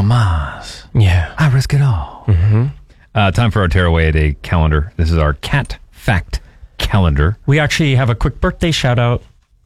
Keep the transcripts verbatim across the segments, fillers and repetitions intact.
Mars. Yeah. I risk it all. Mm-hmm. Uh, time for our Tearaway a Day calendar. This is our Cat Fact calendar. We actually have a quick birthday shout out.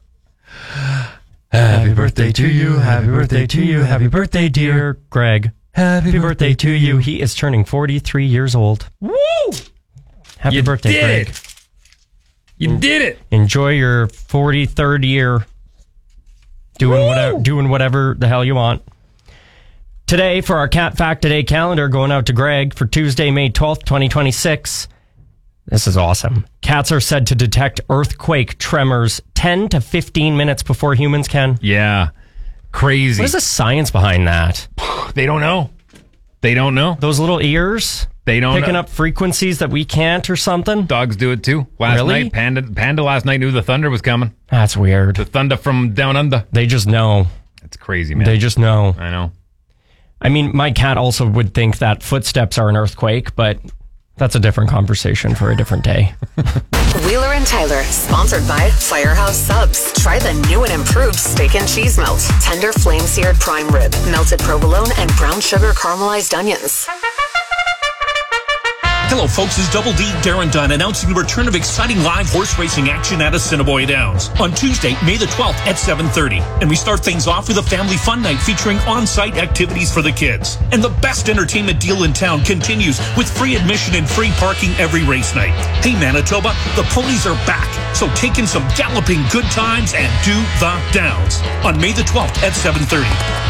Happy birthday to you. Happy birthday to you. Happy birthday, dear Greg. Happy, Happy birthday to you. He is turning forty-three years old. Woo! Happy You birthday, did Greg. it. You did it. Enjoy your forty-third year. Doing Woo! whatever, doing whatever the hell you want. Today, for our Cat Fact Today calendar, going out to Greg for Tuesday, May twelfth, twenty twenty-six. This is awesome. Cats are said to detect earthquake tremors ten to fifteen minutes before humans can. Yeah. Crazy. What is the science behind that? They don't know. They don't know. Those little ears? They don't Picking know. up frequencies that we can't or something? Dogs do it too. Last Really? night, Panda Panda last night knew the thunder was coming. That's weird. The thunder from down under. They just know. It's crazy, man. They just know. I know. I mean, my cat also would think that footsteps are an earthquake, but that's a different conversation for a different day. Wheeler and Tyler, sponsored by Firehouse Subs. Try the new and improved steak and cheese melt. Tender flame-seared prime rib, melted provolone, and brown sugar caramelized onions. Hello, folks. It's Double D Darren Dunn announcing the return of exciting live horse racing action at Assiniboia Downs on Tuesday, May the twelfth at seven thirty. And we start things off with a family fun night featuring on-site activities for the kids. And the best entertainment deal in town continues with free admission and free parking every race night. Hey, Manitoba, the ponies are back. So take in some galloping good times and do the Downs on May the twelfth at seven thirty.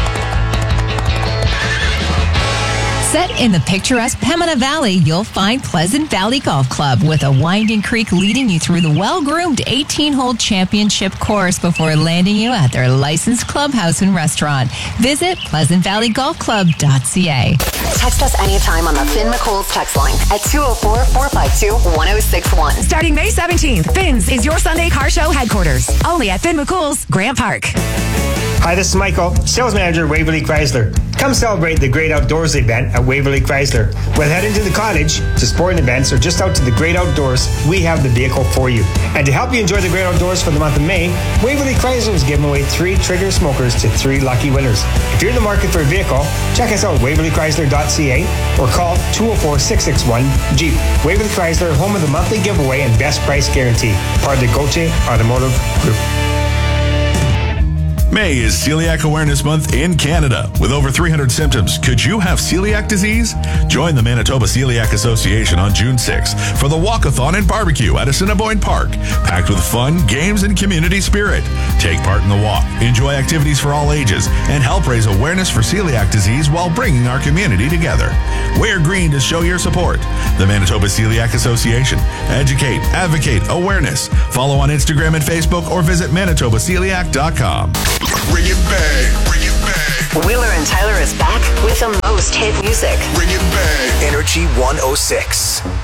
Set in the picturesque Pembina Valley, you'll find Pleasant Valley Golf Club with a winding creek leading you through the well-groomed eighteen-hole championship course before landing you at their licensed clubhouse and restaurant. Visit pleasant valley golf club dot c a. Text us anytime on the Finn McCool's text line at two oh four, four five two, one oh six one. Starting May seventeenth, Finn's is your Sunday car show headquarters. Only at Finn McCool's, Grant Park. Hi, this is Michael, sales manager at Waverly Chrysler. Come celebrate the Great Outdoors event at Waverly Chrysler. Whether heading to the cottage, to sporting events, or just out to the great outdoors, we have the vehicle for you. And to help you enjoy the great outdoors for the month of May, Waverly Chrysler is giving away three Trigger smokers to three lucky winners. If you're in the market for a vehicle, check us out at waverly chrysler dot c a or call two oh four, six six one, Jeep. Waverly Chrysler, home of the monthly giveaway and best price guarantee. Part of the Gauthier Automotive Group. May is Celiac Awareness Month in Canada. With over three hundred symptoms, could you have celiac disease? Join the Manitoba Celiac Association on June sixth for the Walkathon and Barbecue at Assiniboine Park, packed with fun, games, and community spirit. Take part in the walk, enjoy activities for all ages, and help raise awareness for celiac disease while bringing our community together. Wear green to show your support. The Manitoba Celiac Association. Educate, advocate, awareness. Follow on Instagram and Facebook or visit manitoba celiac dot com. Bring it back, bring it back. Wheeler and Tyler is back with the most hit music. Bring it back. Energy one oh six.